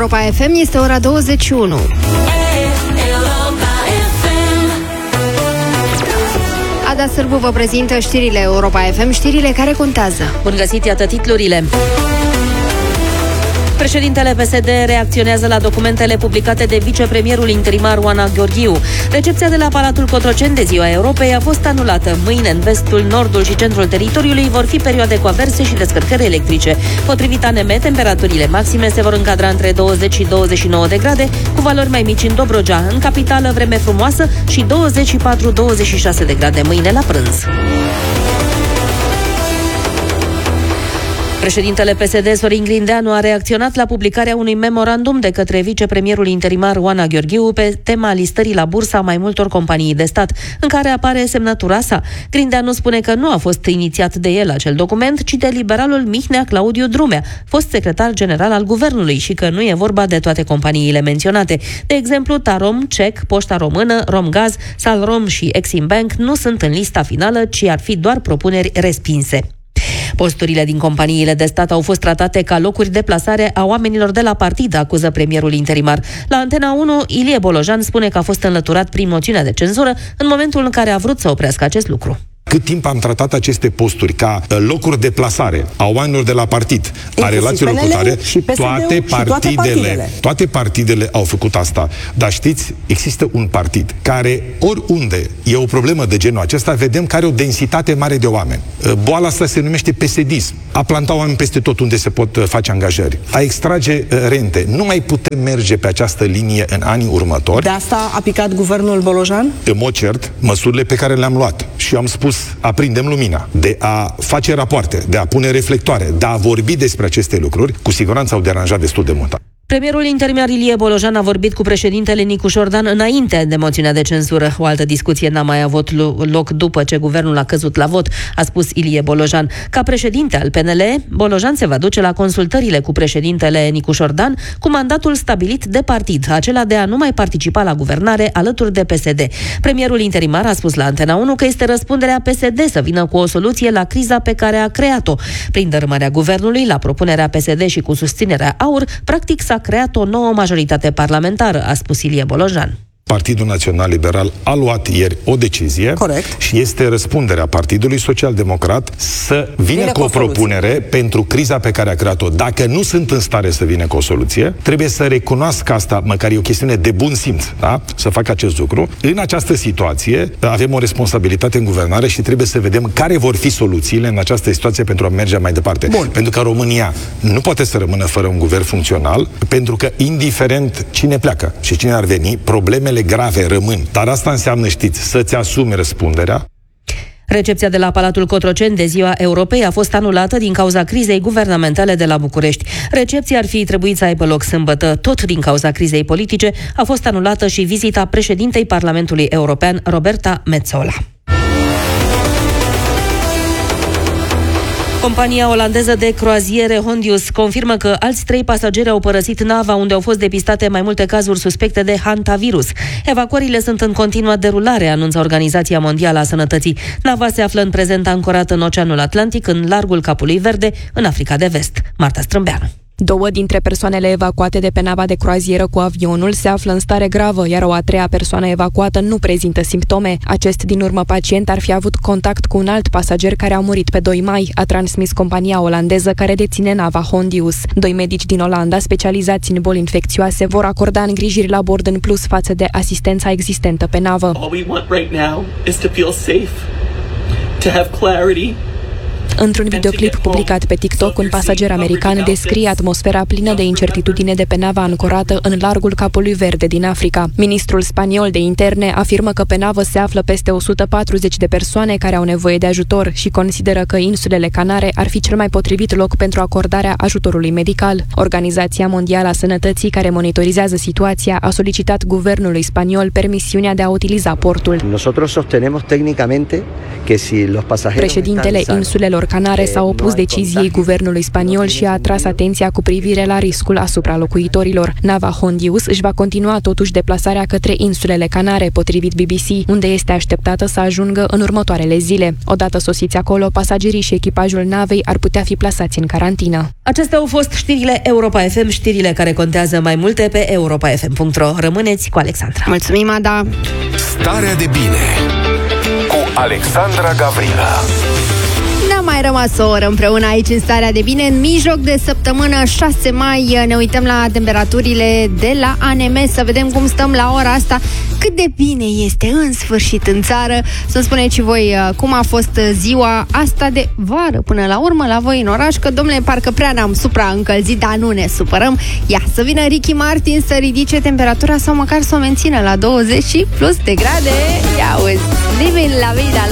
Europa FM, este ora 21. Ada Sârbu vă prezintă știrile Europa FM, știrile care contează. Bun găsit, iată titlurile. Președintele PSD reacționează la documentele publicate de vicepremierul interimar Oana Gheorghiu. Recepția de la Palatul Cotroceni de Ziua Europei a fost anulată. Mâine, în vestul, nordul și centrul teritoriului vor fi perioade cu averse și descărcări electrice. Potrivit ANM, temperaturile maxime se vor încadra între 20 și 29 de grade, cu valori mai mici în Dobrogea. În capitală, vreme frumoasă și 24-26 de grade mâine la prânz. Președintele PSD, Sorin Grindeanu, a reacționat la publicarea unui memorandum de către vicepremierul interimar Oana Gheorghiu pe tema listării la bursă a mai multor companii de stat, în care apare semnătura sa. Grindeanu spune că nu a fost inițiat de el acel document, ci de liberalul Mihnea Claudiu Drumea, fost secretar general al guvernului, și că nu e vorba de toate companiile menționate. De exemplu, Tarom, CEC, Poșta Română, Romgaz, Salrom și Exim Bank nu sunt în lista finală, ci ar fi doar propuneri respinse. Posturile din companiile de stat au fost tratate ca locuri de plasare a oamenilor de la partid, acuză premierul interimar. La Antena 1, Ilie Bolojan spune că a fost înlăturat prin moțiunea de cenzură în momentul în care a vrut să oprească acest lucru. Cât timp am tratat aceste posturi ca locuri de plasare a oamenilor de la partid, a relațiilor cu tare, toate partidele au făcut asta. Dar știți, există un partid care oriunde e o problemă de genul acesta, vedem că are o densitate mare de oameni. Boala asta se numește pesedism. A planta oameni peste tot unde se pot face angajări. A extrage rente. Nu mai putem merge pe această linie în anii următori. De asta a picat guvernul Bolojan? În mod cert, măsurile pe care le-am luat. Și am spus, aprindem lumina, de a face rapoarte, de a pune reflectoare, de a vorbi despre aceste lucruri, cu siguranță au deranjat destul de mult. Premierul interimar Ilie Bolojan a vorbit cu președintele Nicu Șordan înainte de moțiunea de cenzură. O altă discuție n-a mai avut loc după ce guvernul a căzut la vot, a spus Ilie Bolojan. Ca președinte al PNL, Bolojan se va duce la consultările cu președintele Nicu Șordan cu mandatul stabilit de partid, acela de a nu mai participa la guvernare alături de PSD. Premierul interimar a spus la Antena 1 că este răspunderea PSD să vină cu o soluție la criza pe care a creat-o. Prin dărâmarea guvernului, la propunerea PSD și cu susținerea AUR, practic s-a creat o nouă majoritate parlamentară, a spus Ilie Bolojan. Partidul Național Liberal a luat ieri o decizie. Corect. Și este răspunderea Partidului Social-Democrat să vină cu o propunere pentru criza pe care a creat-o. Dacă nu sunt în stare să vină cu o soluție, trebuie să recunoască asta, măcar e o chestiune de bun simț, da? Să facă acest lucru. În această situație avem o responsabilitate în guvernare și trebuie să vedem care vor fi soluțiile în această situație pentru a merge mai departe. Bun. Pentru că România nu poate să rămână fără un guvern funcțional, pentru că indiferent cine pleacă și cine ar veni, problemele grave rămân. Dar asta înseamnă, știți, să-ți asumi răspunderea. Recepția de la Palatul Cotroceni de Ziua Europei a fost anulată din cauza crizei guvernamentale de la București. Recepția ar fi trebuit să aibă loc sâmbătă. Tot din cauza crizei politice a fost anulată și vizita președintei Parlamentului European, Roberta Metsola. Compania olandeză de croaziere Hondius confirmă că alți 3 pasageri au părăsit nava, unde au fost depistate mai multe cazuri suspecte de hantavirus. Evacuările sunt în continuă derulare, anunță Organizația Mondială a Sănătății. Nava se află în prezent ancorată în Oceanul Atlantic, în largul Capului Verde, în Africa de Vest. Marta Strâmbeanu. 2 dintre persoanele evacuate de pe nava de croazieră cu avionul se află în stare gravă, iar o a 3-a persoană evacuată nu prezintă simptome. Acest din urmă pacient ar fi avut contact cu un alt pasager care a murit pe 2 mai, a transmis compania olandeză care deține nava Hondius. 2 medici din Olanda, specializați în boli infecțioase, vor acorda îngrijiri la bord în plus față de asistența existentă pe navă. All we want right now is to feel safe, to have clarity. Într-un videoclip publicat pe TikTok, un pasager american descrie atmosfera plină de incertitudine de pe nava ancorată în largul Capului Verde din Africa. Ministrul spaniol de interne afirmă că pe navă se află peste 140 de persoane care au nevoie de ajutor și consideră că insulele Canare ar fi cel mai potrivit loc pentru acordarea ajutorului medical. Organizația Mondială a Sănătății, care monitorizează situația, a solicitat guvernului spaniol permisiunea de a utiliza portul. Nosotros sostenemos técnicamente que si los pasajeros. Președintele insulelor insulelor Canare s-a opus deciziei guvernului spaniol și a atras atenția cu privire la riscul asupra locuitorilor. Nava Hondius își va continua totuși deplasarea către insulele Canare, potrivit BBC, unde este așteptată să ajungă în următoarele zile. Odată sosiți acolo, pasagerii și echipajul navei ar putea fi plasați în carantină. Acestea au fost știrile Europa FM, știrile care contează mai multe pe europafm.ro. Rămâneți cu Alexandra. Mulțumim, Ada! Starea de bine cu Alexandra Gavrila. N-a mai rămas o oră împreună aici în Starea de Bine. În mijloc de săptămână, 6 mai, ne uităm la temperaturile de la ANM, să vedem cum stăm la ora asta, cât de bine este în sfârșit în țară. Să-mi spuneți și voi cum a fost ziua asta de vară până la urmă la voi în oraș, că, domnule, parcă prea ne-am supraîncălzit, dar nu ne supărăm. Ia, să vină Ricky Martin să ridice temperatura sau măcar să o mențină la 20 plus de grade. Ia uzi, living la vida